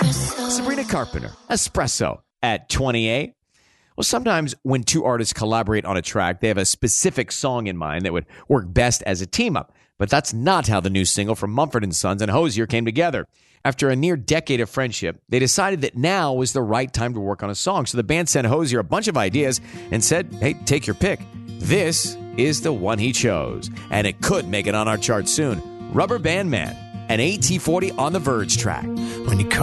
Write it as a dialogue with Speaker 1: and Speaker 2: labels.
Speaker 1: Sabrina Carpenter, Espresso, at 28. Well, sometimes when two artists collaborate on a track, they have a specific song in mind that would work best as a team-up. But that's not how the new single from Mumford & Sons and Hozier came together. After a near decade of friendship, they decided that now was the right time to work on a song. So the band sent Hozier a bunch of ideas and said, hey, take your pick. This is the one he chose, and it could make it on our chart soon. Rubber Band Man, an AT40 on the Verge track.
Speaker 2: When you